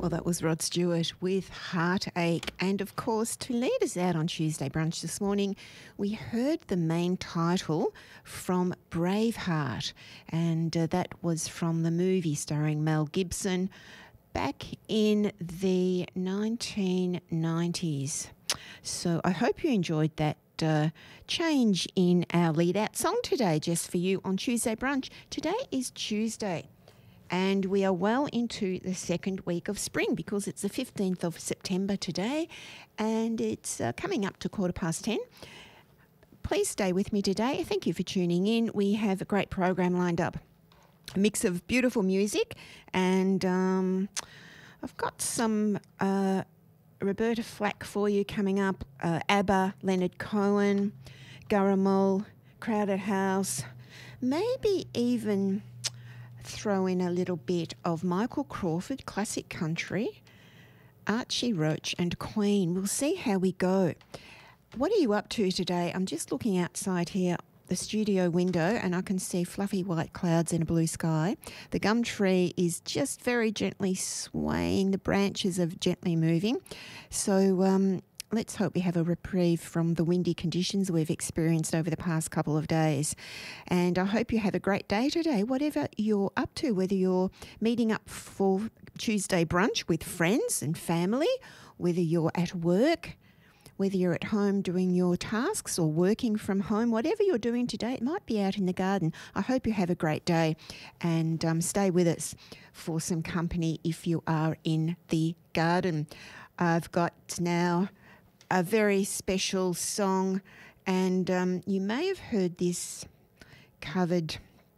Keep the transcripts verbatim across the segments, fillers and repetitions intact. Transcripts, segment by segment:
Well, that was Rod Stewart with Heartache. And of course, to lead us out on Tuesday Brunch this morning, we heard the main title from Braveheart. And uh, that was from the movie starring Mel Gibson back in the nineteen nineties. So I hope you enjoyed that uh, change in our lead-out song today, just for you on Tuesday Brunch. Today is Tuesday. And we are well into the second week of spring because it's the fifteenth of September today and it's uh, coming up to quarter past ten. Please stay with me today. Thank you for tuning in. We have a great program lined up. A mix of beautiful music and um, I've got some uh, Roberta Flack for you coming up. Uh, ABBA, Leonard Cohen, Gurrumul, Crowded House, maybe even throw in a little bit of Michael Crawford, classic country, Archie Roach and Queen. We'll see how we go. What are you up to today? I'm just looking outside here, the studio window, and I can see fluffy white clouds in a blue sky. The gum tree is just very gently swaying. The branches are gently moving. So um, let's hope we have a reprieve from the windy conditions we've experienced over the past couple of days. And I hope you have a great day today, whatever you're up to, whether you're meeting up for Tuesday brunch with friends and family, whether you're at work, whether you're at home doing your tasks or working from home, whatever you're doing today, it might be out in the garden. I hope you have a great day and um, stay with us for some company if you are in the garden. I've got now a very special song, and um, you may have heard this covered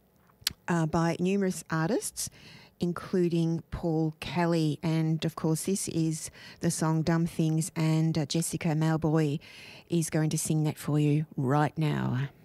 uh, by numerous artists, including Paul Kelly. And of course, this is the song Dumb Things, and uh, Jessica Mauboy is going to sing that for you right now.